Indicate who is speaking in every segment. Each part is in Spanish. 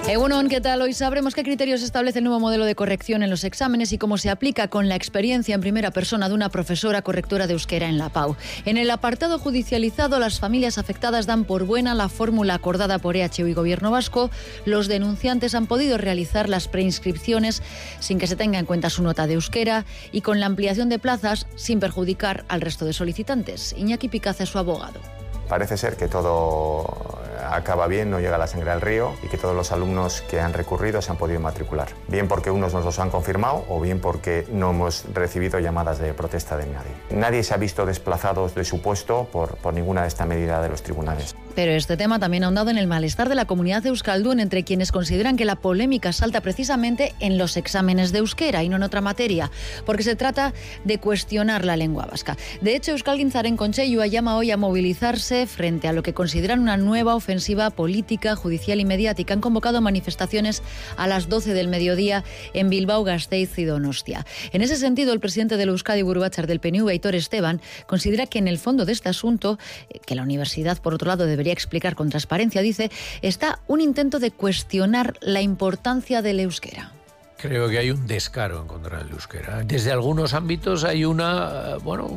Speaker 1: Egunon, ¿qué tal? Hoy sabremos qué criterios establece el nuevo modelo de corrección en los exámenes y cómo se aplica con la experiencia en primera persona de una profesora correctora de euskera en la PAU. En el apartado judicializado, las familias afectadas dan por buena la fórmula acordada por EHU y Gobierno vasco. Los denunciantes han podido realizar las preinscripciones sin que se tenga en cuenta su nota de euskera y con la ampliación de plazas sin perjudicar al resto de solicitantes. Iñaki Picaza es su abogado.
Speaker 2: Parece ser que todo acaba bien, no llega la sangre al río y que todos los alumnos que han recurrido se han podido matricular. Bien porque unos nos los han confirmado o bien porque no hemos recibido llamadas de protesta de nadie. Nadie se ha visto desplazado de su puesto por ninguna de estas medidas de los tribunales.
Speaker 1: Pero este tema también ha ahondado en el malestar de la comunidad euskaldun, entre quienes consideran que la polémica salta precisamente en los exámenes de euskera y no en otra materia, porque se trata de cuestionar la lengua vasca. De hecho, Euskalgintzaren Kontseilua llama hoy a movilizarse frente a lo que consideran una nueva ofensiva política, judicial y mediática. Han convocado manifestaciones a las 12 del mediodía en Bilbao, Gasteiz y Donostia. En ese sentido, el presidente del Euskadi Buru Batzar del PNV, Aitor Esteban, considera que en el fondo de este asunto, que la universidad, por otro lado, debería explicar con transparencia, dice, está un intento de cuestionar la importancia del euskera.
Speaker 3: Creo que hay un descaro en contra del euskera. Desde algunos ámbitos hay unas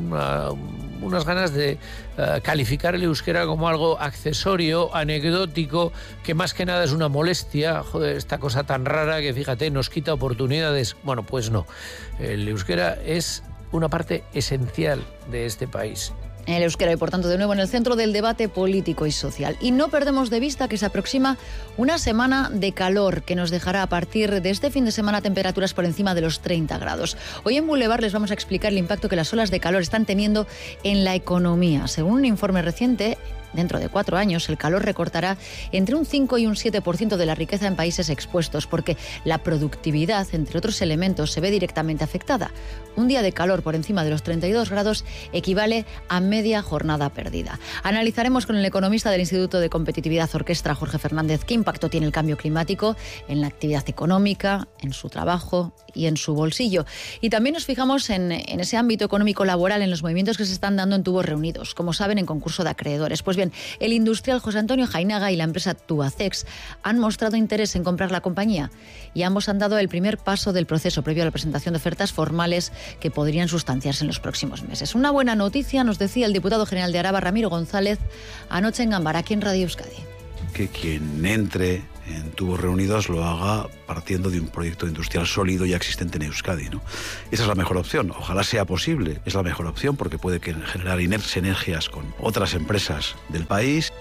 Speaker 3: ganas de calificar el euskera como algo accesorio, anecdótico, que más que nada es una molestia. Joder, esta cosa tan rara que, fíjate, nos quita oportunidades. Bueno, pues no. El euskera es una parte esencial de este país.
Speaker 1: El euskera y, por tanto, de nuevo en el centro del debate político y social. Y no perdemos de vista que se aproxima una semana de calor que nos dejará a partir de este fin de semana temperaturas por encima de los 30 grados. Hoy en Boulevard les vamos a explicar el impacto que las olas de calor están teniendo en la economía. Según un informe reciente, dentro de 4 años, el calor recortará entre un 5 y un 7% de la riqueza en países expuestos, porque la productividad, entre otros elementos, se ve directamente afectada. Un día de calor por encima de los 32 grados equivale a media jornada perdida. Analizaremos con el economista del Instituto de Competitividad Orkestra, Jorge Fernández, qué impacto tiene el cambio climático en la actividad económica, en su trabajo y en su bolsillo. Y también nos fijamos en ese ámbito económico laboral, en los movimientos que se están dando en Tubos Reunidos, como saben, en concurso de acreedores. Pues bien, el industrial José Antonio Jainaga y la empresa Tubacex han mostrado interés en comprar la compañía y ambos han dado el primer paso del proceso previo a la presentación de ofertas formales que podrían sustanciarse en los próximos meses. Una buena noticia, nos decía el diputado general de Araba, Ramiro González, anoche en Gambara, aquí en Radio Euskadi.
Speaker 4: Que quien entre en Tubos Reunidos lo haga partiendo de un proyecto industrial sólido ya existente en Euskadi, ¿no? Esa es la mejor opción. Ojalá sea posible. Es la mejor opción porque puede generar sinergias con otras empresas del país.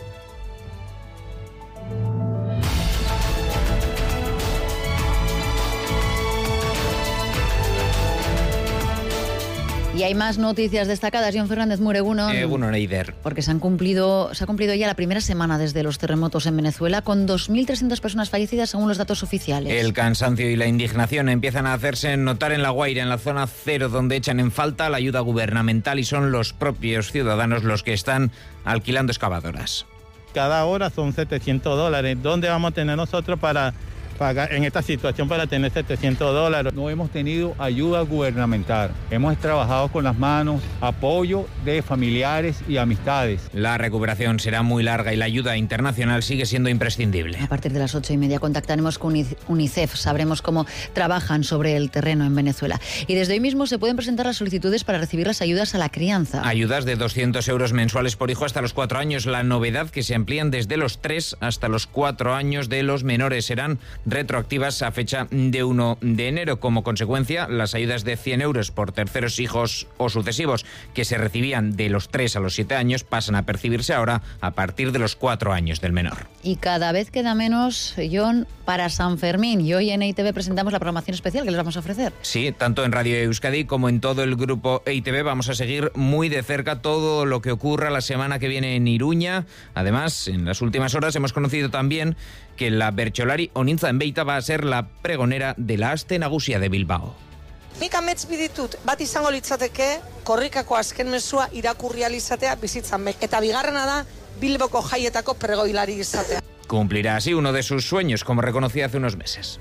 Speaker 1: Y hay más noticias destacadas. John Fernández Mureguno.
Speaker 5: Eider.
Speaker 1: Porque se ha cumplido ya la primera semana desde los terremotos en Venezuela, con 2.300 personas fallecidas según los datos oficiales.
Speaker 5: El cansancio y la indignación empiezan a hacerse notar en La Guaira, en la zona cero, donde echan en falta la ayuda gubernamental y son los propios ciudadanos los que están alquilando excavadoras.
Speaker 6: Cada hora son $700. ¿Dónde vamos a tener nosotros para pagar en esta situación para tener $700?
Speaker 7: No hemos tenido ayuda gubernamental. Hemos trabajado con las manos, apoyo de familiares y amistades.
Speaker 5: La recuperación será muy larga y la ayuda internacional sigue siendo imprescindible.
Speaker 1: A partir de las 8:30 contactaremos con UNICEF. Sabremos cómo trabajan sobre el terreno en Venezuela. Y desde hoy mismo se pueden presentar las solicitudes para recibir las ayudas a la crianza.
Speaker 5: Ayudas de 200 euros mensuales por hijo hasta los 4 años. La novedad, que se amplían desde los 3 hasta los 4 años de los menores. Serán retroactivas a fecha de 1 de enero. Como consecuencia, las ayudas de 100 euros por terceros hijos o sucesivos que se recibían de los 3 a los 7 años pasan a percibirse ahora a partir de los 4 años del menor.
Speaker 1: Y cada vez queda menos, John, para San Fermín. Y hoy en EITV presentamos la programación especial que les vamos a ofrecer.
Speaker 5: Sí, tanto en Radio Euskadi como en todo el grupo EITV vamos a seguir muy de cerca todo lo que ocurra la semana que viene en Iruña. Además, en las últimas horas hemos conocido también que la Bertsolari Onintza Enbeita va a ser la pregonera de la Aste Nagusia de Bilbao.
Speaker 8: Nik amets biditut, bat izango litzateke, korrikako azken mezua irakurri alizatea bizitzan bek. Eta bigarrena da, Bilboko jaietako pregoilari izatea.
Speaker 5: Cumplirá así uno de sus sueños, como reconocía hace unos meses.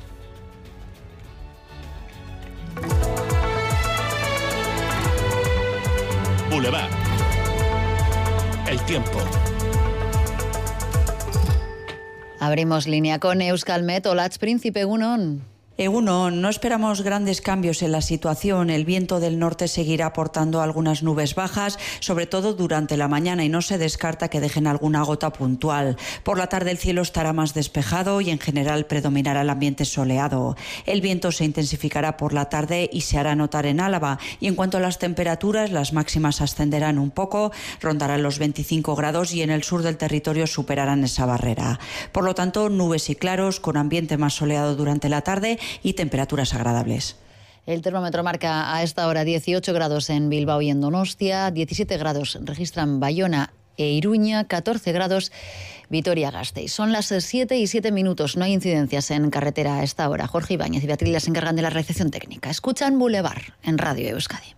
Speaker 9: Boulevard. El tiempo.
Speaker 1: Abrimos línea con Euskalmet. Olatz Príncipe, egunon.
Speaker 9: No esperamos grandes cambios en la situación. El viento del norte seguirá aportando algunas nubes bajas, sobre todo durante la mañana, y no se descarta que dejen alguna gota puntual. Por la tarde el cielo estará más despejado y en general predominará el ambiente soleado. El viento se intensificará por la tarde y se hará notar en Álava. Y en cuanto a las temperaturas, las máximas ascenderán un poco, rondarán los 25 grados y en el sur del territorio superarán esa barrera. Por lo tanto, nubes y claros con ambiente más soleado durante la tarde y temperaturas agradables.
Speaker 1: El termómetro marca a esta hora 18 grados en Bilbao y en Donostia, 17 grados registran Bayona e Iruña, 14 grados Vitoria-Gasteiz. Son las 7:07, no hay incidencias en carretera a esta hora. Jorge Ibáñez y Beatriz se encargan de la realización técnica. Escuchan Boulevard en Radio Euskadi.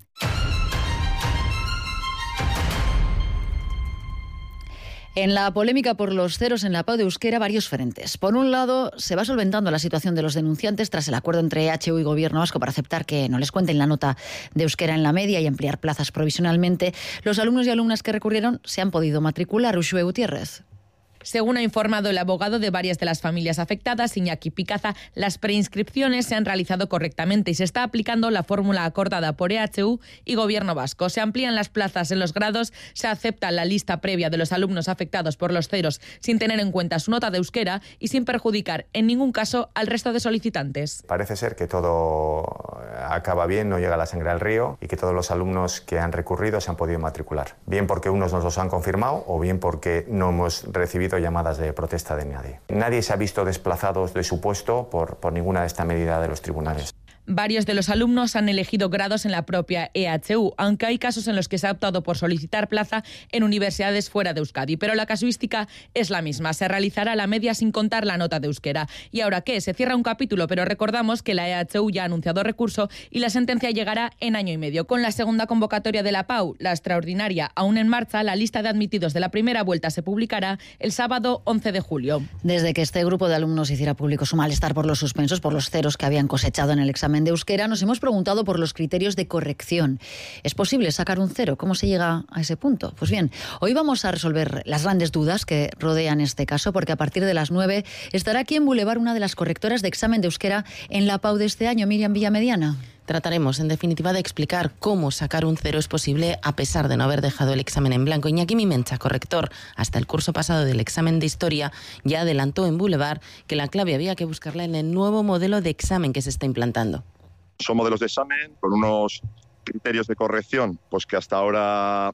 Speaker 1: En la polémica por los ceros en la PAU de Euskera, varios frentes. Por un lado, se va solventando la situación de los denunciantes tras el acuerdo entre EHU y Gobierno vasco para aceptar que no les cuenten la nota de euskera en la media y ampliar plazas provisionalmente. Los alumnos y alumnas que recurrieron se han podido matricular. Uxue Gutiérrez.
Speaker 10: Según ha informado el abogado de varias de las familias afectadas, Iñaki Picaza, las preinscripciones se han realizado correctamente y se está aplicando la fórmula acordada por EHU y Gobierno vasco. Se amplían las plazas en los grados, se acepta la lista previa de los alumnos afectados por los ceros sin tener en cuenta su nota de euskera y sin perjudicar en ningún caso al resto de solicitantes.
Speaker 2: Parece ser que todo acaba bien, no llega la sangre al río y que todos los alumnos que han recurrido se han podido matricular. Bien porque unos nos los han confirmado o bien porque no hemos recibido llamadas de protesta de nadie. Nadie se ha visto desplazado de su puesto por ninguna de esta medida de los tribunales.
Speaker 10: Varios de los alumnos han elegido grados en la propia EHU, aunque hay casos en los que se ha optado por solicitar plaza en universidades fuera de Euskadi. Pero la casuística es la misma. Se realizará la media sin contar la nota de euskera. ¿Y ahora qué? Se cierra un capítulo, pero recordamos que la EHU ya ha anunciado recurso y la sentencia llegará en año y medio. Con la segunda convocatoria de la PAU, la extraordinaria aún en marcha, la lista de admitidos de la primera vuelta se publicará el sábado 11 de julio.
Speaker 1: Desde que este grupo de alumnos hiciera público su malestar por los suspensos, por los ceros que habían cosechado en el examen de euskera, nos hemos preguntado por los criterios de corrección. ¿Es posible sacar un 0? ¿Cómo se llega a ese punto? Pues bien, hoy vamos a resolver las grandes dudas que rodean este caso, porque a partir de las 9 estará aquí en Boulevard una de las correctoras de examen de euskera en la PAU de este año, Miriam Villamediana.
Speaker 11: Trataremos, en definitiva, de explicar cómo sacar un 0 es posible a pesar de no haber dejado el examen en blanco. Iñaki Mimencha, corrector hasta el curso pasado del examen de Historia, ya adelantó en Boulevard que la clave había que buscarla en el nuevo modelo de examen que se está implantando.
Speaker 12: Son modelos de examen con unos criterios de corrección pues que hasta ahora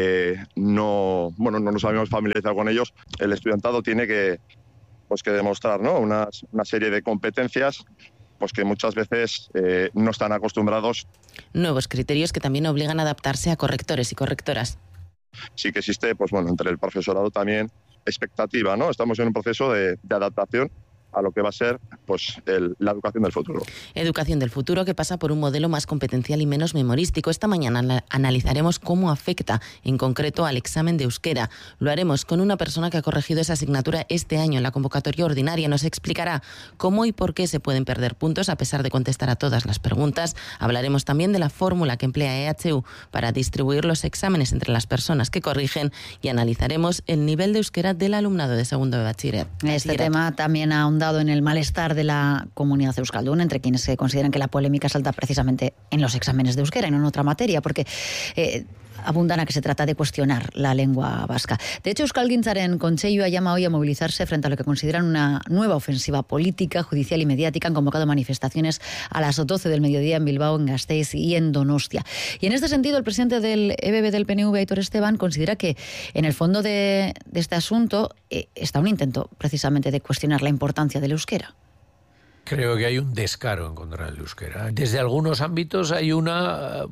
Speaker 12: no nos habíamos familiarizado con ellos. El estudiantado tiene que demostrar, ¿no?, una serie de competencias pues que muchas veces no están acostumbrados.
Speaker 11: Nuevos criterios que también obligan a adaptarse a correctores y correctoras.
Speaker 12: Sí que existe, entre el profesorado también expectativa, ¿no? Estamos en un proceso de adaptación a lo que va a ser la educación del futuro.
Speaker 11: Educación del futuro que pasa por un modelo más competencial y menos memorístico. Esta mañana analizaremos cómo afecta en concreto al examen de euskera. Lo haremos con una persona que ha corregido esa asignatura este año en la convocatoria ordinaria. Nos explicará cómo y por qué se pueden perder puntos a pesar de contestar a todas las preguntas. Hablaremos también de la fórmula que emplea EHU para distribuir los exámenes entre las personas que corrigen y analizaremos el nivel de euskera del alumnado de segundo de bachiller.
Speaker 1: Este tema también ha ahondado en el malestar de la comunidad euskaldun, entre quienes se consideran que la polémica salta precisamente en los exámenes de euskera y no en otra materia, porque abundan a que se trata de cuestionar la lengua vasca. De hecho, Euskalgintzaren Kontseilu llama hoy a movilizarse frente a lo que consideran una nueva ofensiva política, judicial y mediática. Han convocado manifestaciones a las 12 del mediodía en Bilbao, en Gasteiz y en Donostia. Y en este sentido, el presidente del EBB del PNV, Aitor Esteban, considera que en el fondo de este asunto está un intento precisamente de cuestionar la importancia del euskera.
Speaker 3: Creo que hay un descaro en contra del euskera. Desde algunos ámbitos hay unas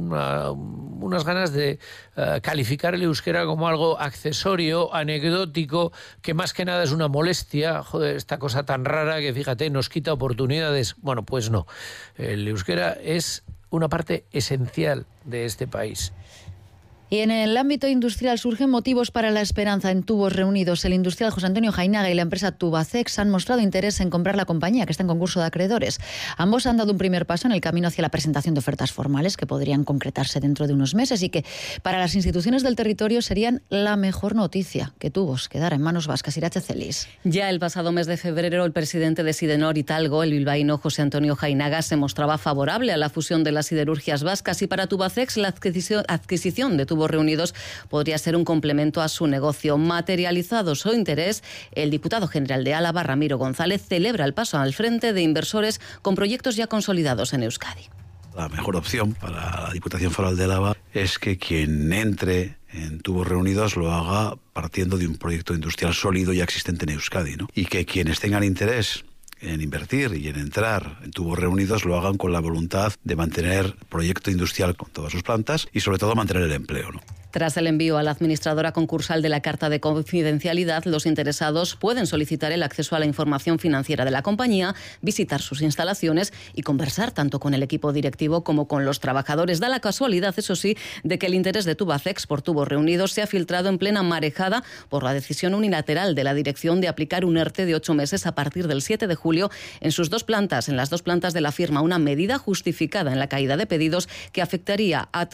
Speaker 3: ganas de calificar el euskera como algo accesorio, anecdótico, que más que nada es una molestia. Joder, esta cosa tan rara que, fíjate, nos quita oportunidades. Bueno, pues no. El euskera es una parte esencial de este país.
Speaker 1: Y en el ámbito industrial surgen motivos para la esperanza en Tubos Reunidos. El industrial José Antonio Jainaga y la empresa Tubacex han mostrado interés en comprar la compañía, que está en concurso de acreedores. Ambos han dado un primer paso en el camino hacia la presentación de ofertas formales que podrían concretarse dentro de unos meses y que para las instituciones del territorio serían la mejor noticia, que Tubos quedara en manos vascas. Irache Celis.
Speaker 13: Ya el pasado mes de febrero, el presidente de Sidenor Italgo, el bilbaíno José Antonio Jainaga, se mostraba favorable a la fusión de las siderurgias vascas y para Tubacex la adquisición de Tubos Reunidos podría ser un complemento a su negocio. Materializado su interés, el diputado general de Álava, Ramiro González, celebra el paso al frente de inversores con proyectos ya consolidados en Euskadi.
Speaker 4: La mejor opción para la Diputación Foral de Álava es que quien entre en Tubos Reunidos lo haga partiendo de un proyecto industrial sólido ya existente en Euskadi, ¿no? Y que quienes tengan interés en invertir y en entrar en Tubos Reunidos lo hagan con la voluntad de mantener proyecto industrial con todas sus plantas y sobre todo mantener el empleo, ¿no?
Speaker 13: Tras el envío a la administradora concursal de la carta de confidencialidad, los interesados pueden solicitar el acceso a la información financiera de la compañía, visitar sus instalaciones y conversar tanto con el equipo directivo como con los trabajadores. Da la casualidad, eso sí, de que el interés de Tubacex por Tubos Reunidos se ha filtrado en plena marejada por la decisión unilateral de la dirección de aplicar un ERTE de 8 meses a partir del 7 de julio en sus dos plantas, en las dos plantas de la firma, una medida justificada en la caída de pedidos que afectaría a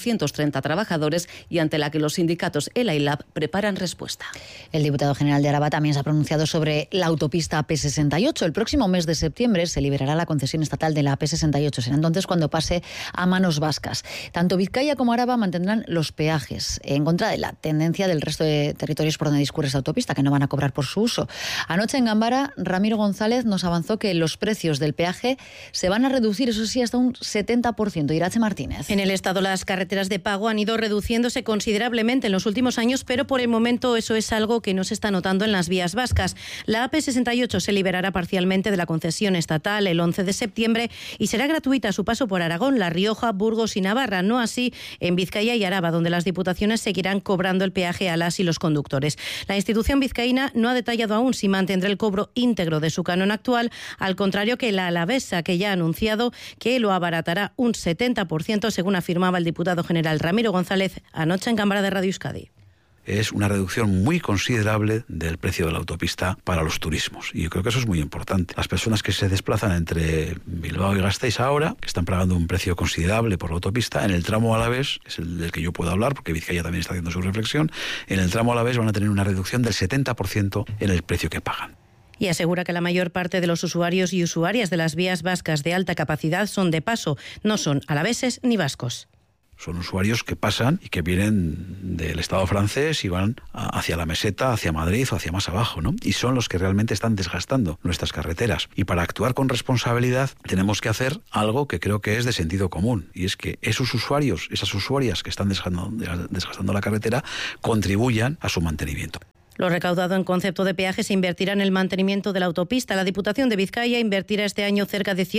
Speaker 13: 430 trabajadores y ante la que los sindicatos ELA y LAB preparan respuesta.
Speaker 1: El diputado general de Araba también se ha pronunciado sobre la autopista AP68. El próximo mes de septiembre se liberará la concesión estatal de la AP68. Será entonces cuando pase a manos vascas. Tanto Vizcaya como Araba mantendrán los peajes, en contra de la tendencia del resto de territorios por donde discurre esa autopista, que no van a cobrar por su uso. Anoche en Gambara, Ramiro González nos avanzó que los precios del peaje se van a reducir, eso sí, hasta un 70%. Irache Martínez.
Speaker 14: En el Estado, las carreteras de pago han ido reduciéndose considerablemente en los últimos años, pero por el momento eso es algo que no se está notando en las vías vascas. La AP68 se liberará parcialmente de la concesión estatal el 11 de septiembre y será gratuita a su paso por Aragón, La Rioja, Burgos y Navarra. No así en Vizcaya y Araba, donde las diputaciones seguirán cobrando el peaje a las y los conductores. La institución vizcaína no ha detallado aún si mantendrá el cobro íntegro de su canon actual, al contrario que la alavesa, que ya ha anunciado que lo abaratará un 70%, según afirmaba el diputado general Ramiro González anoche en Cámara de Radio Euskadi.
Speaker 4: Es una reducción muy considerable del precio de la autopista para los turismos. Y yo creo que eso es muy importante. Las personas que se desplazan entre Bilbao y Gasteiz ahora, que están pagando un precio considerable por la autopista, en el tramo Alavés, que es el del que yo puedo hablar, porque Vizcaya también está haciendo su reflexión, en el tramo Alavés van a tener una reducción del 70% en el precio que pagan.
Speaker 14: Y asegura que la mayor parte de los usuarios y usuarias de las vías vascas de alta capacidad son de paso, no son alaveses ni vascos.
Speaker 4: Son usuarios que pasan y que vienen del Estado francés y van hacia la meseta, hacia Madrid o hacia más abajo, ¿no? Y son los que realmente están desgastando nuestras carreteras. Y para actuar con responsabilidad tenemos que hacer algo que creo que es de sentido común. Y es que esos usuarios, esas usuarias que están desgastando la carretera, contribuyan a su mantenimiento.
Speaker 14: Lo recaudado en concepto de peaje se invertirá en el mantenimiento de la autopista. La Diputación de Vizcaya invertirá este año cerca de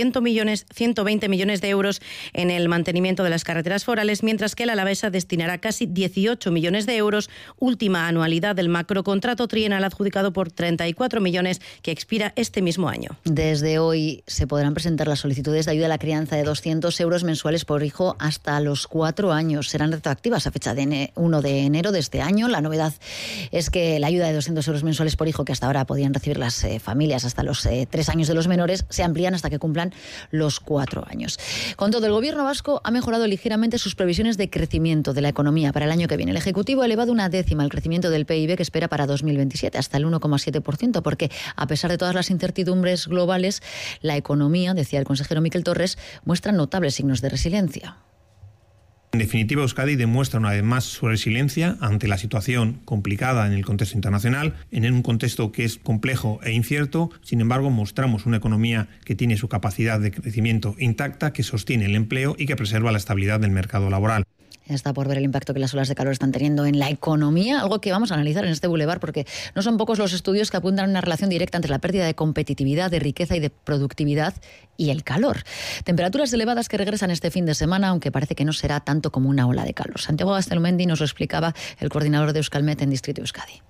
Speaker 14: 120 millones de euros en el mantenimiento de las carreteras forales, mientras que la alavesa destinará casi 18 millones de euros, última anualidad del macrocontrato trienal adjudicado por 34 millones que expira este mismo año.
Speaker 1: Desde hoy se podrán presentar las solicitudes de ayuda a la crianza de 200 euros mensuales por hijo hasta los 4 años. Serán retroactivas a fecha de 1 de enero de este año. La novedad es que la ayuda de 200 euros mensuales por hijo que hasta ahora podían recibir las familias hasta los 3 años de los menores se amplían hasta que cumplan los 4 años. Con todo, el gobierno vasco ha mejorado ligeramente sus previsiones de crecimiento de la economía para el año que viene. El Ejecutivo ha elevado 1/10 el crecimiento del PIB que espera para 2027 hasta el 1,7%, porque a pesar de todas las incertidumbres globales, la economía, decía el consejero Miquel Torres, muestra notables signos de resiliencia.
Speaker 15: En definitiva, Euskadi demuestra una vez más su resiliencia ante la situación complicada en el contexto internacional, en un contexto que es complejo e incierto. Sin embargo, mostramos una economía que tiene su capacidad de crecimiento intacta, que sostiene el empleo y que preserva la estabilidad del mercado laboral.
Speaker 1: Está por ver el impacto que las olas de calor están teniendo en la economía, algo que vamos a analizar en este Boulevard, porque no son pocos los estudios que apuntan a una relación directa entre la pérdida de competitividad, de riqueza y de productividad y el calor. Temperaturas elevadas que regresan este fin de semana, aunque parece que no será tanto como una ola de calor. Santiago Gastelmendi nos lo explicaba el coordinador de Euskalmet en Distrito Euskadi.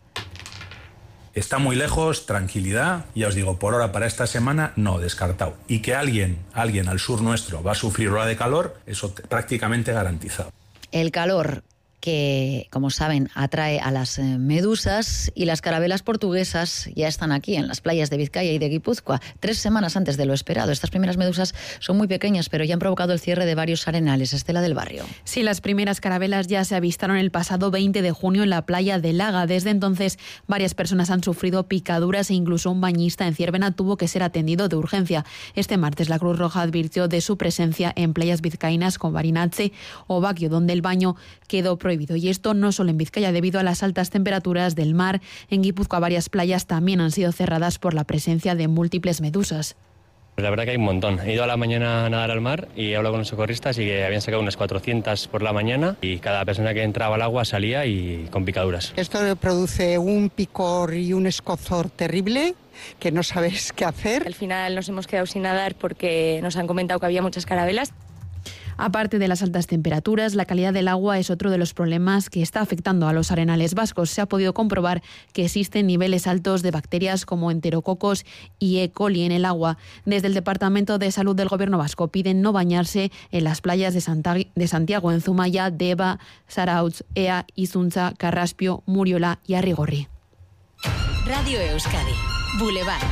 Speaker 16: Está muy lejos, tranquilidad, ya os digo, por ahora para esta semana no, descartado. Y que alguien al sur nuestro va a sufrir ola de calor, eso prácticamente garantizado.
Speaker 1: El calor que, como saben, atrae a las medusas, y las carabelas portuguesas ya están aquí en las playas de Vizcaya y de Guipúzcoa 3 semanas antes de lo esperado. Estas primeras medusas son muy pequeñas, pero ya han provocado el cierre de varios arenales. Estela del Barrio.
Speaker 17: Sí, las primeras carabelas ya se avistaron el pasado 20 de junio en la playa de Laga. Desde entonces, varias personas han sufrido picaduras e incluso un bañista en Ciervena tuvo que ser atendido de urgencia. Este martes la Cruz Roja advirtió de su presencia en playas vizcaínas como Barinache o Baquio, donde el baño quedó prohibido. Y esto no solo en Vizcaya, debido a las altas temperaturas del mar. En Guipúzcoa varias playas también han sido cerradas por la presencia de múltiples medusas.
Speaker 18: La verdad que hay un montón. He ido a la mañana a nadar al mar y he hablado con los socorristas y que habían sacado unas 400 por la mañana, y cada persona que entraba al agua salía y con picaduras.
Speaker 19: Esto produce un picor y un escozor terrible que no sabes qué hacer.
Speaker 20: Al final nos hemos quedado sin nadar porque nos han comentado que había muchas carabelas.
Speaker 17: Aparte de las altas temperaturas, la calidad del agua es otro de los problemas que está afectando a los arenales vascos. Se ha podido comprobar que existen niveles altos de bacterias como enterococos y E. coli en el agua. Desde el Departamento de Salud del Gobierno vasco piden no bañarse en las playas de Santiago, en Zumaya, Deba, Zarautz, Ea, Izuntza, Carraspio, Muriola y Arrigorri.
Speaker 21: Radio Euskadi, Boulevard.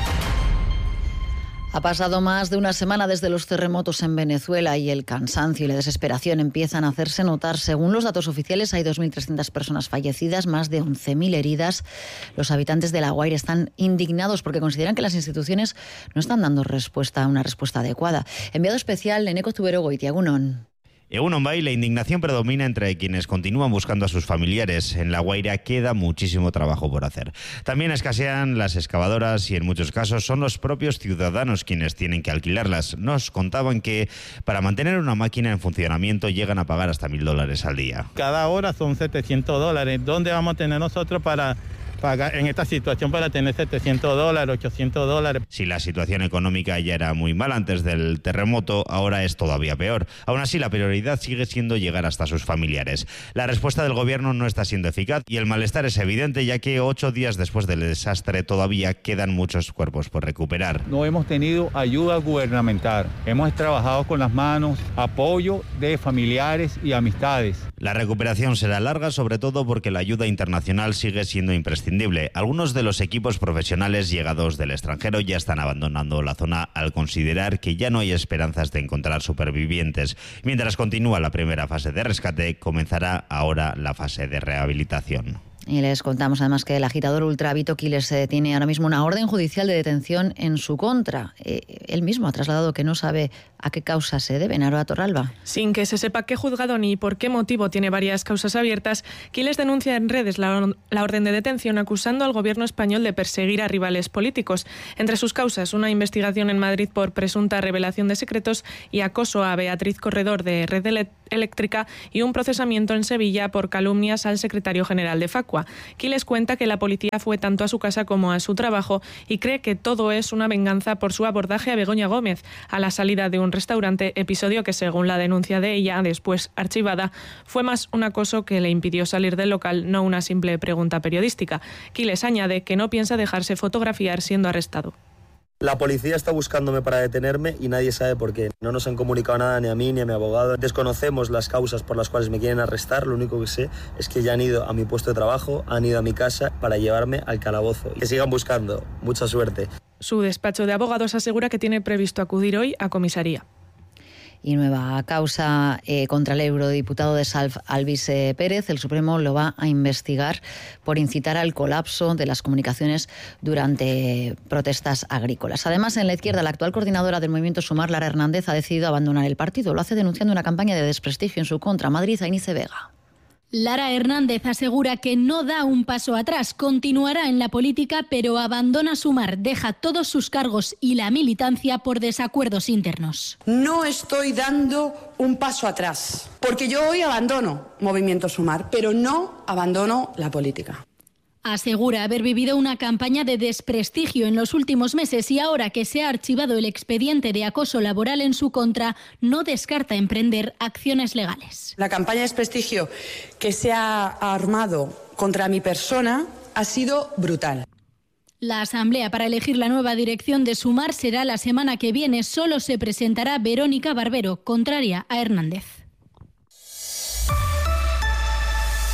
Speaker 1: Ha pasado más de una semana desde los terremotos en Venezuela y el cansancio y la desesperación empiezan a hacerse notar. Según los datos oficiales, hay 2.300 personas fallecidas, más de 11.000 heridas. Los habitantes de La Guaira están indignados porque consideran que las instituciones no están dando una respuesta adecuada. Enviado especial, Eneko Zubero Goitiagunon.
Speaker 22: Egunon Bai, la indignación predomina entre quienes continúan buscando a sus familiares. En La Guaira queda muchísimo trabajo por hacer. También escasean las excavadoras y en muchos casos son los propios ciudadanos quienes tienen que alquilarlas. Nos contaban que para mantener una máquina en funcionamiento llegan a pagar hasta $1.000 al día.
Speaker 6: Cada hora son $700. ¿Dónde vamos a tener nosotros para pagar en esta situación, para tener $700, $800?
Speaker 22: Si la situación económica ya era muy mala antes del terremoto, ahora es todavía peor. Aún así, la prioridad sigue siendo llegar hasta sus familiares. La respuesta del gobierno no está siendo eficaz y el malestar es evidente, ya que 8 días después del desastre todavía quedan muchos cuerpos por recuperar.
Speaker 7: No hemos tenido ayuda gubernamental. Hemos trabajado con las manos, apoyo de familiares y amistades.
Speaker 22: La recuperación será larga, sobre todo porque la ayuda internacional sigue siendo imprescindible. Algunos de los equipos profesionales llegados del extranjero ya están abandonando la zona al considerar que ya no hay esperanzas de encontrar supervivientes. Mientras continúa la primera fase de rescate, comenzará ahora la fase de rehabilitación.
Speaker 1: Y les contamos además que el agitador ultra Vito Quiles tiene ahora mismo una orden judicial de detención en su contra. Él mismo ha trasladado que no sabe a qué causa se debe. Aroa Torralba.
Speaker 23: Sin que se sepa qué juzgado ni por qué motivo tiene varias causas abiertas, Quiles denuncia en redes la orden de detención acusando al gobierno español de perseguir a rivales políticos. Entre sus causas, una investigación en Madrid por presunta revelación de secretos y acoso a Beatriz Corredor de Red Eléctrica y un procesamiento en Sevilla por calumnias al secretario general de Facua. Quiles cuenta que la policía fue tanto a su casa como a su trabajo y cree que todo es una venganza por su abordaje a Begoña Gómez a la salida de un restaurante, episodio que, según la denuncia de ella, después archivada, fue más un acoso que le impidió salir del local, no una simple pregunta periodística. Quiles añade que no piensa dejarse fotografiar siendo arrestado.
Speaker 24: La policía está buscándome para detenerme y nadie sabe por qué. No nos han comunicado nada ni a mí ni a mi abogado. Desconocemos las causas por las cuales me quieren arrestar. Lo único que sé es que ya han ido a mi puesto de trabajo, han ido a mi casa para llevarme al calabozo. Que sigan buscando. Mucha suerte.
Speaker 23: Su despacho de abogados asegura que tiene previsto acudir hoy a comisaría.
Speaker 1: Y nueva causa contra el eurodiputado de Salv, Alvis Pérez. El Supremo lo va a investigar por incitar al colapso de las comunicaciones durante protestas agrícolas. Además, en la izquierda, la actual coordinadora del movimiento Sumar, Lara Hernández, ha decidido abandonar el partido. Lo hace denunciando una campaña de desprestigio en su contra. Madrid, Ainice Vega.
Speaker 25: Lara Hernández asegura que no da un paso atrás, continuará en la política, pero abandona Sumar, deja todos sus cargos y la militancia por desacuerdos internos.
Speaker 26: No estoy dando un paso atrás, porque yo hoy abandono Movimiento Sumar, pero no abandono la política.
Speaker 25: Asegura haber vivido una campaña de desprestigio en los últimos meses y ahora que se ha archivado el expediente de acoso laboral en su contra, no descarta emprender acciones legales.
Speaker 26: La campaña de desprestigio que se ha armado contra mi persona ha sido brutal.
Speaker 25: La asamblea para elegir la nueva dirección de Sumar será la semana que viene. Solo se presentará Verónica Barbero, contraria a Hernández.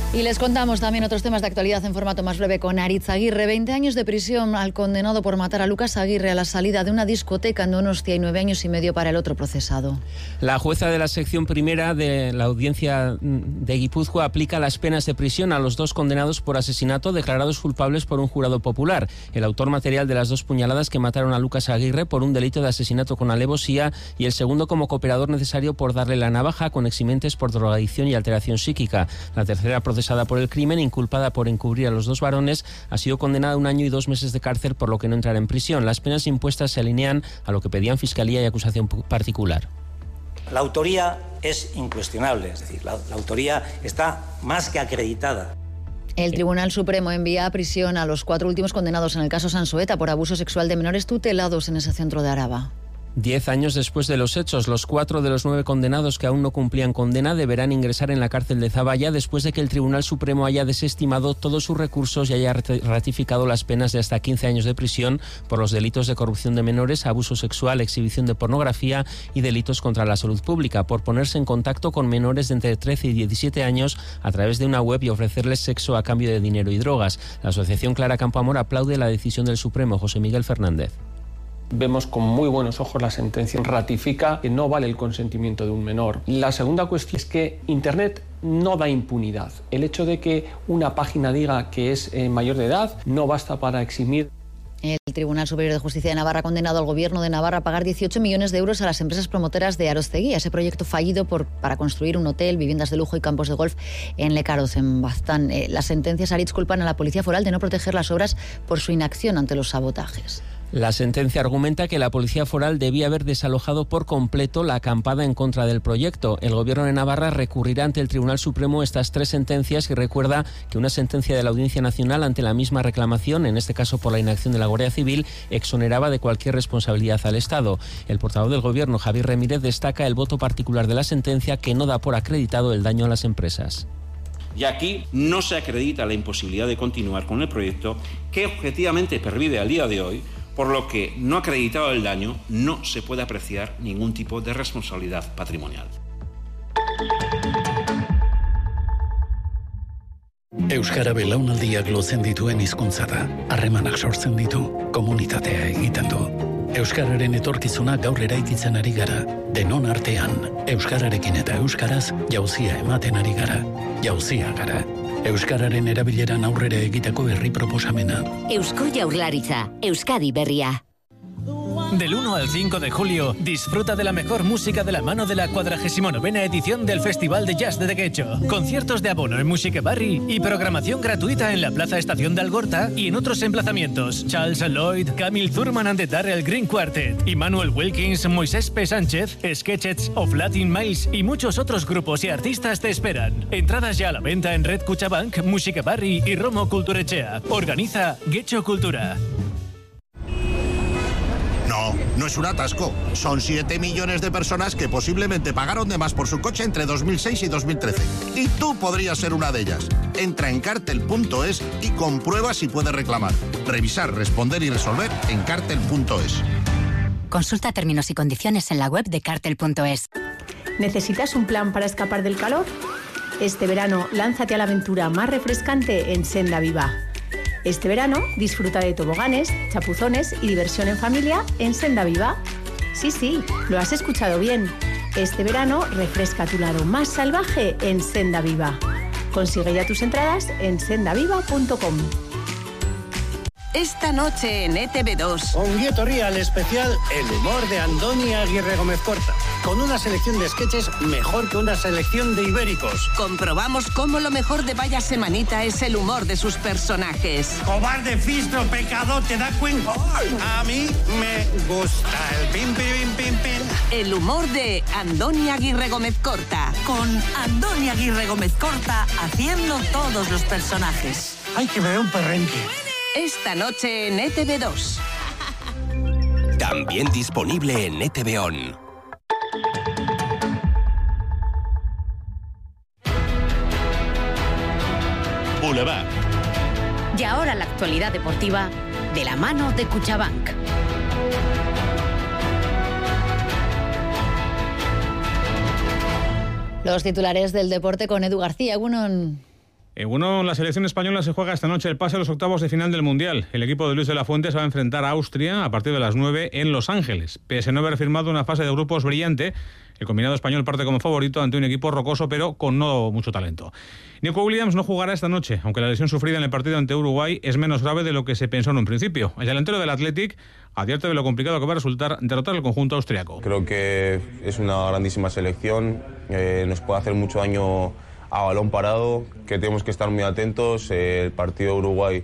Speaker 1: Y les contamos también otros temas de actualidad en formato más breve con Aritz Aguirre. 20 años de prisión al condenado por matar a Lucas Aguirre a la salida de una discoteca en Donostia y 9 años y medio para el otro procesado.
Speaker 2: La jueza de la sección primera de la audiencia de Guipúzcoa aplica las penas de prisión a los 2 condenados por asesinato declarados culpables por un jurado popular. El autor material de las 2 puñaladas que mataron a Lucas Aguirre por un delito de asesinato con alevosía y el segundo como cooperador necesario por darle la navaja con eximentes por drogadicción y alteración psíquica. La tercera procesada por el crimen, inculpada por encubrir a los 2 varones, ha sido condenada a 1 año y 2 meses de cárcel por lo que no entrará en prisión. Las penas impuestas se alinean a lo que pedían Fiscalía y acusación particular.
Speaker 5: La autoría es incuestionable, es decir, la autoría está más que acreditada.
Speaker 1: El Tribunal Supremo envía a prisión a los 4 últimos condenados en el caso Sansoeta por abuso sexual de menores tutelados en ese centro de Araba.
Speaker 2: 10 años después de los hechos, los 4 de los 9 condenados que aún no cumplían condena deberán ingresar en la cárcel de Zaballa después de que el Tribunal Supremo haya desestimado todos sus recursos y haya ratificado las penas de hasta 15 años de prisión por los delitos de corrupción de menores, abuso sexual, exhibición de pornografía y delitos contra la salud pública, por ponerse en contacto con menores de entre 13 y 17 años a través de una web y ofrecerles sexo a cambio de dinero y drogas. La asociación Clara Campoamor aplaude la decisión del Supremo. José Miguel Fernández.
Speaker 8: Vemos con muy buenos ojos la sentencia. Ratifica que no vale el consentimiento de un menor. La segunda cuestión es que Internet no da impunidad. El hecho de que una página diga que es mayor de edad no basta para eximir.
Speaker 1: El Tribunal Superior de Justicia de Navarra ha condenado al Gobierno de Navarra a pagar 18 millones de euros a las empresas promotoras de Aroztegui, ese proyecto fallido para construir un hotel, viviendas de lujo y campos de golf en Lecaroz, en Baztán. Las sentencias, Aritz, culpan a la Policía Foral de no proteger las obras por su inacción ante los sabotajes.
Speaker 2: La sentencia argumenta que la Policía Foral debía haber desalojado por completo la acampada en contra del proyecto. El Gobierno de Navarra recurrirá ante el Tribunal Supremo estas 3 sentencias y recuerda que una sentencia de la Audiencia Nacional ante la misma reclamación, en este caso por la inacción de la Guardia Civil, exoneraba de cualquier responsabilidad al Estado. El portavoz del Gobierno, Javier Remírez, destaca el voto particular de la sentencia que no da por acreditado el daño a las empresas.
Speaker 9: Y aquí no se acredita la imposibilidad de continuar con el proyecto que objetivamente pervive al día de hoy, por lo que, no acreditado el daño, no se puede apreciar ningún tipo de responsabilidad patrimonial.
Speaker 10: Euskara belaunaldiak lotzen dituen hizkuntza da. Harremanak sortzen ditu, komunitatea egiten du. Euskararen etorkizuna gaur eraikitzen ari gara. Denon artean, euskararekin eta euskaraz jauzia ematen ari gara. Jauzia gara. Euskararen erabileran aurrera egiteko herri proposamena.
Speaker 21: Eusko Jaurlaritza, Euskadi berria.
Speaker 12: Del 1 al 5 de julio, disfruta de la mejor música de la mano de la 49ª edición del Festival de Jazz de Tequecho. Conciertos de abono en Musiquebarri y programación gratuita en la Plaza Estación de Algorta y en otros emplazamientos. Charles Lloyd, Camille Thurman and the Darrell Green Quartet, Immanuel Wilkins, Moisés P. Sánchez, Sketchets of Latin Miles y muchos otros grupos y artistas te esperan. Entradas ya a la venta en Red Cuchabank, Musiquebarri y Romo Culturechea. Organiza Getxo Cultura.
Speaker 27: No es un atasco. Son 7 millones de personas que posiblemente pagaron de más por su coche entre 2006 y 2013. Y tú podrías ser una de ellas. Entra en cartel.es y comprueba si puedes reclamar. Revisar, responder y resolver en cartel.es.
Speaker 21: Consulta términos y condiciones en la web de cartel.es.
Speaker 28: ¿Necesitas un plan para escapar del calor? Este verano, lánzate a la aventura más refrescante en Senda Viva. Este verano, disfruta de toboganes, chapuzones y diversión en familia en Senda Viva. Sí, lo has escuchado bien. Este verano, refresca tu lado más salvaje en Senda Viva. Consigue ya tus entradas en sendaviva.com.
Speaker 29: Esta noche en ETV2.
Speaker 30: Ongi etorri al especial El humor de Andoni Aguirre Gómez Corta. Con una selección de sketches mejor que una selección de ibéricos.
Speaker 29: Comprobamos cómo lo mejor de Vaya Semanita es el humor de sus personajes.
Speaker 30: Cobarde, fistro, pecador, ¿te das cuenta? A mí me gusta el pim, pim, pim, pim.
Speaker 29: El humor de Andoni Aguirre Gómez Corta.
Speaker 30: Con Andoni Aguirre Gómez Corta haciendo todos los personajes. Ay, que me dé un perrenque.
Speaker 29: Esta noche en ETV2.
Speaker 31: También disponible en ETV On.
Speaker 21: Boulevard. Y ahora la actualidad deportiva de la mano de Cuchabank.
Speaker 1: Los titulares del deporte con Edu García. Egunon.
Speaker 3: Bueno, la selección española se juega esta noche el pase a los octavos de final del Mundial. El equipo de Luis de la Fuente se va a enfrentar a Austria a partir de las 9 en Los Ángeles. Pese a no haber firmado una fase de grupos brillante, el combinado español parte como favorito ante un equipo rocoso pero con no mucho talento. Nico Williams no jugará esta noche, aunque la lesión sufrida en el partido ante Uruguay es menos grave de lo que se pensó en un principio. El delantero del Athletic advierte de lo complicado que va a resultar derrotar al conjunto austriaco.
Speaker 4: Creo que es una grandísima selección, nos puede hacer mucho daño a balón parado, que tenemos que estar muy atentos. El partido de Uruguay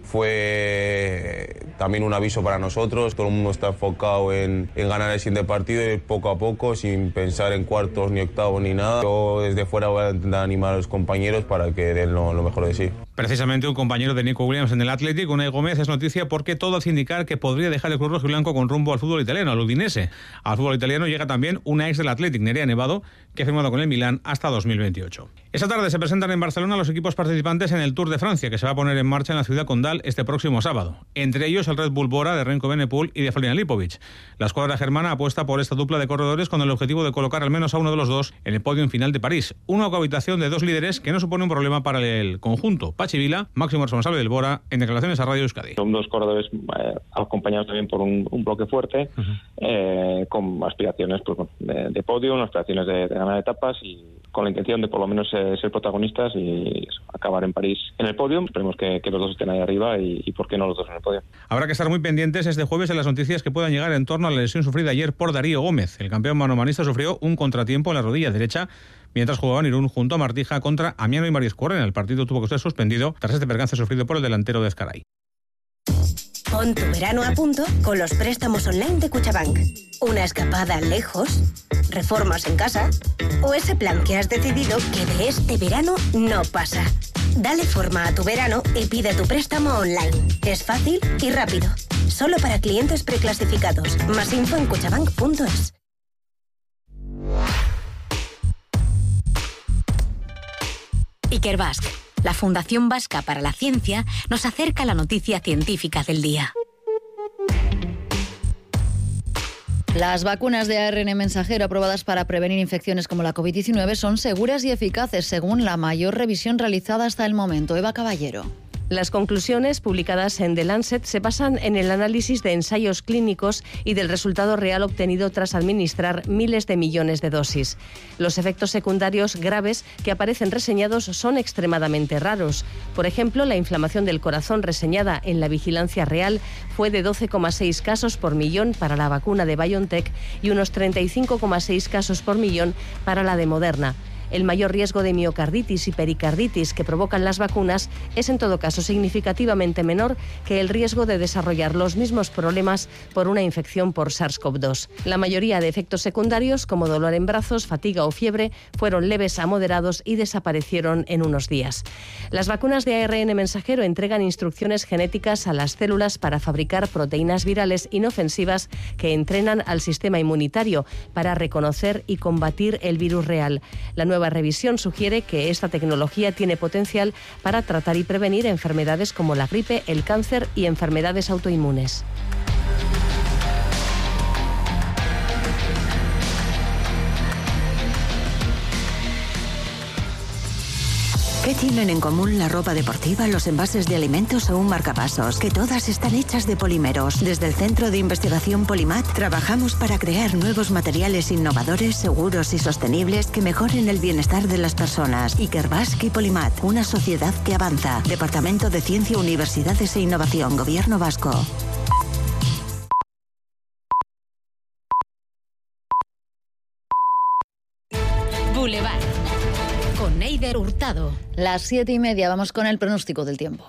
Speaker 4: fue también un aviso para nosotros. Todo el mundo está enfocado en ganar el siguiente partido y poco a poco, sin pensar en cuartos ni octavos ni nada. Yo desde fuera voy a intentar animar a los compañeros para que den lo mejor de sí.
Speaker 3: Precisamente un compañero de Nico Williams en el Athletic, Unai Gómez, es noticia porque todo hace indicar que podría dejar el club rojiblanco con rumbo al fútbol italiano, al Udinese. Al fútbol italiano llega también una ex del Athletic, Nerea Nevado, que ha firmado con el Milán hasta 2028. Esta tarde se presentan en Barcelona los equipos participantes en el Tour de Francia, que se va a poner en marcha en la ciudad condal este próximo sábado. Entre ellos el Red Bull Bora de Renko Benepul y de Florian Lipovic. La escuadra germana apuesta por esta dupla de corredores con el objetivo de colocar al menos a uno de los dos en el podio final de París. Una cohabitación de dos líderes que no supone un problema para el conjunto. Pachi Vila, máximo responsable del Bora, en declaraciones a Radio Euskadi.
Speaker 11: Son dos corredores acompañados también por un bloque fuerte, con aspiraciones de podio, aspiraciones de ganar etapas y con la intención de por lo menos ser protagonistas y acabar en París en el podio. Esperemos que los dos estén ahí arriba y por qué no los dos en el podio.
Speaker 3: Habrá que estar muy pendientes este jueves en las noticias que puedan llegar en torno a la lesión sufrida ayer por Darío Gómez. El campeón manomanista sufrió un contratiempo en la rodilla derecha mientras jugaban Irún junto a Martija contra Amiano y Mariscuerren. El partido tuvo que ser suspendido tras este percance sufrido por el delantero de Ezcaray.
Speaker 13: Pon tu verano a punto con los préstamos online de Cuchabank. Una escapada lejos, reformas en casa o ese plan que has decidido que de este verano no pasa. Dale forma a tu verano y pide tu préstamo online. Es fácil y rápido. Solo para clientes preclasificados. Más info en cuchabank.es.
Speaker 21: Ikerbasque, la Fundación Vasca para la Ciencia, nos acerca la noticia científica del día.
Speaker 1: Las vacunas de ARN mensajero aprobadas para prevenir infecciones como la COVID-19 son seguras y eficaces, según la mayor revisión realizada hasta el momento. Eva Caballero.
Speaker 14: Las conclusiones publicadas en The Lancet se basan en el análisis de ensayos clínicos y del resultado real obtenido tras administrar miles de millones de dosis. Los efectos secundarios graves que aparecen reseñados son extremadamente raros. Por ejemplo, la inflamación del corazón reseñada en la vigilancia real fue de 12,6 casos por millón para la vacuna de BioNTech y unos 35,6 casos por millón para la de Moderna. El mayor riesgo de miocarditis y pericarditis que provocan las vacunas es en todo caso significativamente menor que el riesgo de desarrollar los mismos problemas por una infección por SARS-CoV-2. La mayoría de efectos secundarios, como dolor en brazos, fatiga o fiebre, fueron leves a moderados y desaparecieron en unos días. Las vacunas de ARN mensajero entregan instrucciones genéticas a las células para fabricar proteínas virales inofensivas que entrenan al sistema inmunitario para reconocer y combatir el virus real. La nueva revisión sugiere que esta tecnología tiene potencial para tratar y prevenir enfermedades como la gripe, el cáncer y enfermedades autoinmunes.
Speaker 21: ¿Qué tienen en común la ropa deportiva, los envases de alimentos o un marcapasos? Que todas están hechas de polímeros. Desde el Centro de Investigación Polimat trabajamos para crear nuevos materiales innovadores, seguros y sostenibles que mejoren el bienestar de las personas. Ikerbasque y Polimat, una sociedad que avanza. Departamento de Ciencia, Universidades e Innovación, Gobierno Vasco. Boulevard. Con Neider Hurtado.
Speaker 1: Las 7:30, vamos con el pronóstico del tiempo.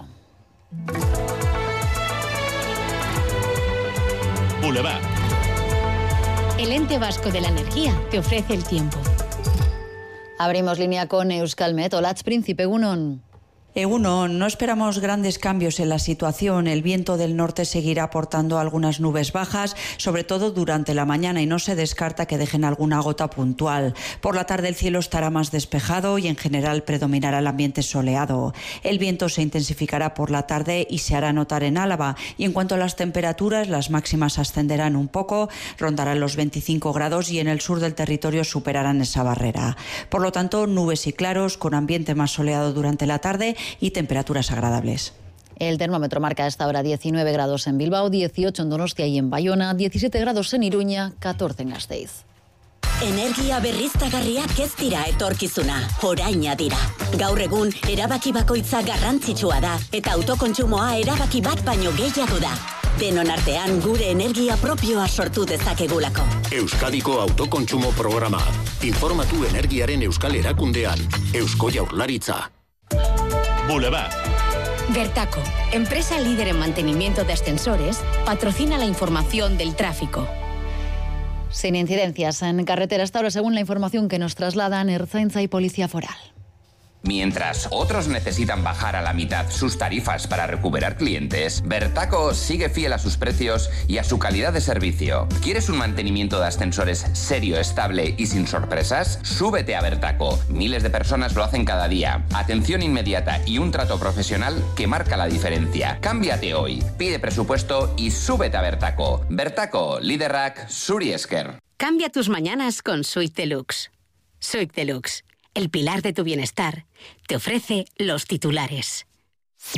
Speaker 21: Boulevard. El ente vasco de la energía te ofrece el tiempo.
Speaker 1: Abrimos línea con Euskalmet. Olatz Príncipe, Egunon.
Speaker 15: Egunon, no esperamos grandes cambios en la situación. El viento del norte seguirá aportando algunas nubes bajas, sobre todo durante la mañana, y no se descarta que dejen alguna gota puntual. Por la tarde el cielo estará más despejado y en general predominará el ambiente soleado. El viento se intensificará por la tarde y se hará notar en Álava. Y en cuanto a las temperaturas, las máximas ascenderán un poco, rondarán los 25 grados y en el sur del territorio superarán esa barrera. Por lo tanto, nubes y claros con ambiente más soleado durante la tarde y temperaturas agradables.
Speaker 1: El termómetro marca a esta hora 19 grados en Bilbao, 18 en Donostia y en Bayona, 17 grados en Iruña, 14 en Gasteiz.
Speaker 6: Energia berriztagarriak ez dira etorkizuna, oraina dira. Gaur egun, erabaki bakoitza garrantzitsua da, eta autokontsumoa erabaki bat baino gehiago da. Denon artean gure energia propioa sortu dezakegulako.
Speaker 31: Euskadiko autokontsumo programa. Informatu energiaren euskal erakundean. Eusko Jaurlaritza.
Speaker 7: Boulevard.
Speaker 16: Bertaco, empresa líder en mantenimiento de ascensores, patrocina la información del tráfico.
Speaker 1: Sin incidencias en carretera hasta ahora, según la información que nos trasladan Ertzaintza y Policía Foral.
Speaker 17: Mientras otros necesitan bajar a la mitad sus tarifas para recuperar clientes, Bertaco sigue fiel a sus precios y a su calidad de servicio. ¿Quieres un mantenimiento de ascensores serio, estable y sin sorpresas? Súbete a Bertaco. Miles de personas lo hacen cada día. Atención inmediata y un trato profesional que marca la diferencia. Cámbiate hoy. Pide presupuesto y súbete a Bertaco. Bertaco, liderrak zuri esker.
Speaker 16: Cambia tus mañanas con Suite Deluxe. Suite Deluxe, el pilar de tu bienestar, te ofrece los titulares.